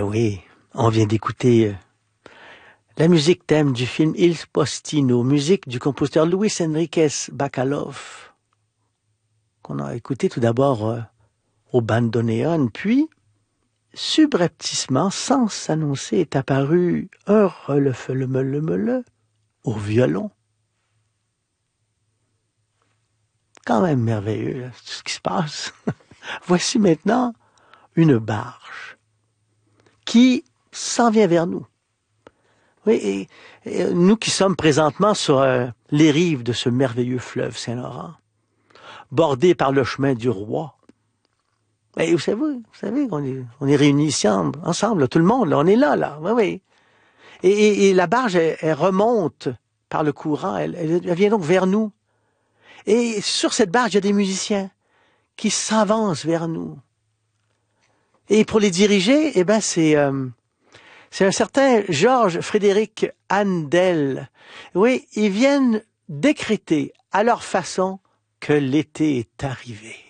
oui, on vient d'écouter la musique thème du film Il Postino, musique du compositeur Luis Enriquez Bacalov, qu'on a écouté tout d'abord au bandoneon, puis subrepticement, sans s'annoncer, est apparu un relefelemellemele au violon. Quand même merveilleux, là, tout ce qui se passe. Voici maintenant une barge qui s'en vient vers nous. Oui, et nous qui sommes présentement sur les rives de ce merveilleux fleuve Saint-Laurent, bordé par le chemin du roi. Et vous savez, on est réunis ici ensemble, là, tout le monde, là, on est là, oui, oui. Et la barge, elle remonte par le courant, elle vient donc vers nous. Et sur cette barge, il y a des musiciens qui s'avancent vers nous. Et pour les diriger, eh ben c'est un certain Georges Frédéric Handel. Oui, ils viennent décréter à leur façon que l'été est arrivé.